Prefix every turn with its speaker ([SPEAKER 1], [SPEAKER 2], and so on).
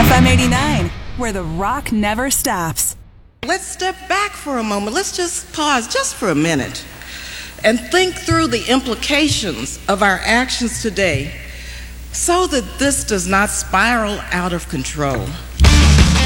[SPEAKER 1] FM 89, where the rock never stops.
[SPEAKER 2] Let's step back for a moment. Let's just pause just for a minute and think through the implications of our actions today so that this does not spiral out of control.